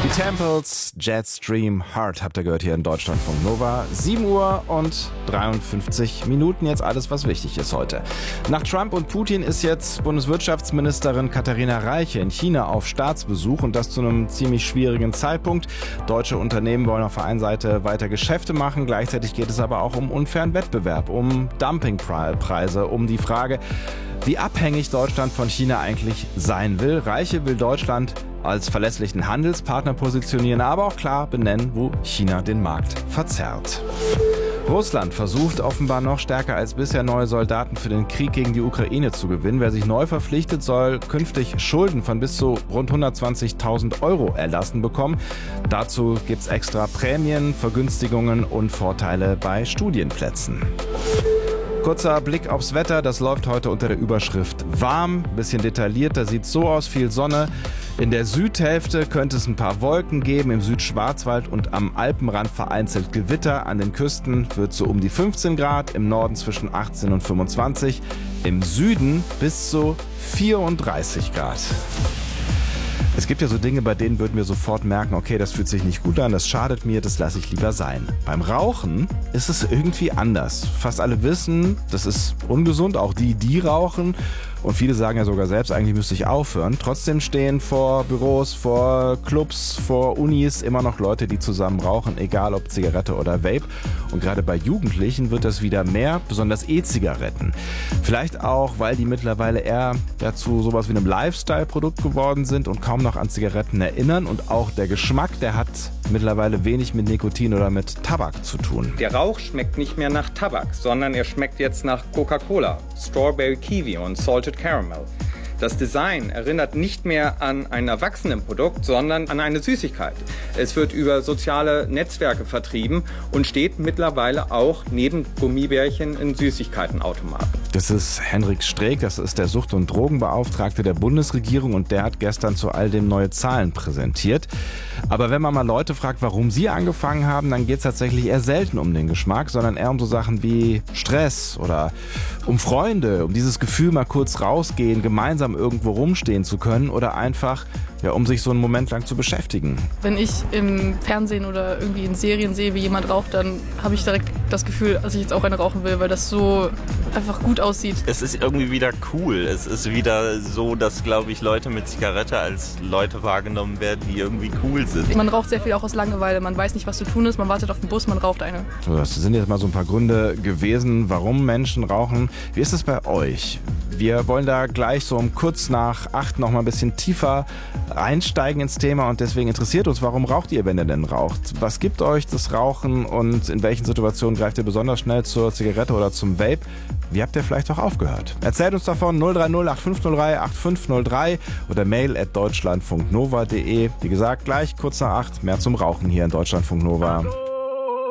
Die Temples, Jetstream, Heart habt ihr gehört hier in Deutschlandfunk Nova. 7 Uhr und 53 Minuten, jetzt alles, was wichtig ist heute. Nach Trump und Putin ist jetzt Bundeswirtschaftsministerin Katharina Reiche in China auf Staatsbesuch und das zu einem ziemlich schwierigen Zeitpunkt. Deutsche Unternehmen wollen auf der einen Seite weiter Geschäfte machen, gleichzeitig geht es aber auch um unfairen Wettbewerb, um Dumpingpreise, um die Frage, wie abhängig Deutschland von China eigentlich sein will. Reiche will Deutschland als verlässlichen Handelspartner positionieren, aber auch klar benennen, wo China den Markt verzerrt. Russland versucht offenbar noch stärker als bisher neue Soldaten für den Krieg gegen die Ukraine zu gewinnen. Wer sich neu verpflichtet, soll künftig Schulden von bis zu rund 120.000 € erlassen bekommen. Dazu gibt's extra Prämien, Vergünstigungen und Vorteile bei Studienplätzen. Kurzer Blick aufs Wetter, das läuft heute unter der Überschrift warm, bisschen detaillierter, sieht so aus, viel Sonne. In der Südhälfte könnte es ein paar Wolken geben, im Südschwarzwald und am Alpenrand vereinzelt Gewitter. An den Küsten wird so um die 15 Grad, im Norden zwischen 18 und 25, im Süden bis zu 34 Grad. Es gibt ja so Dinge, bei denen würden wir sofort merken, okay, das fühlt sich nicht gut an, das schadet mir, das lasse ich lieber sein. Beim Rauchen ist es irgendwie anders. Fast alle wissen, das ist ungesund, auch die rauchen. Und viele sagen ja sogar selbst, eigentlich müsste ich aufhören. Trotzdem stehen vor Büros, vor Clubs, vor Unis immer noch Leute, die zusammen rauchen, egal ob Zigarette oder Vape. Und gerade bei Jugendlichen wird das wieder mehr, besonders E-Zigaretten. Vielleicht auch, weil die mittlerweile eher zu sowas wie einem Lifestyle-Produkt geworden sind und kaum noch an Zigaretten erinnern. Und auch der Geschmack, der hat mittlerweile wenig mit Nikotin oder mit Tabak zu tun. Der Rauch schmeckt nicht mehr nach Tabak, sondern er schmeckt jetzt nach Coca-Cola, Strawberry Kiwi und Salted Caramel. Das Design erinnert nicht mehr an ein Erwachsenenprodukt, sondern an eine Süßigkeit. Es wird über soziale Netzwerke vertrieben und steht mittlerweile auch neben Gummibärchen in Süßigkeitenautomaten. Das ist Henrik Streeck, das ist der Sucht- und Drogenbeauftragte der Bundesregierung und der hat gestern zu all dem neue Zahlen präsentiert. Aber wenn man mal Leute fragt, warum sie angefangen haben, dann geht es tatsächlich eher selten um den Geschmack, sondern eher um so Sachen wie Stress oder um Freunde, um dieses Gefühl, mal kurz rausgehen, gemeinsam irgendwo rumstehen zu können oder einfach, um sich so einen Moment lang zu beschäftigen. Wenn ich im Fernsehen oder irgendwie in Serien sehe, wie jemand raucht, dann habe ich direkt das Gefühl, dass ich jetzt auch eine rauchen will, weil das so einfach gut aussieht. Es ist irgendwie wieder cool. Es ist wieder so, dass, glaube ich, Leute mit Zigarette als Leute wahrgenommen werden, die irgendwie cool sind. Man raucht sehr viel auch aus Langeweile. Man weiß nicht, was zu tun ist. Man wartet auf den Bus, man raucht eine. So, das sind jetzt mal so ein paar Gründe gewesen, warum Menschen rauchen. Wie ist es bei euch? Wir wollen da gleich so um kurz nach 8 noch mal ein bisschen tiefer einsteigen ins Thema und deswegen interessiert uns, warum raucht ihr, wenn ihr denn raucht? Was gibt euch das Rauchen und in welchen Situationen greift ihr besonders schnell zur Zigarette oder zum Vape? Wie habt ihr vielleicht auch aufgehört? Erzählt uns davon 030 8503 8503 oder mail@deutschlandfunknova.de. Wie gesagt, gleich kurz nach 8 mehr zum Rauchen hier in Deutschlandfunk Nova.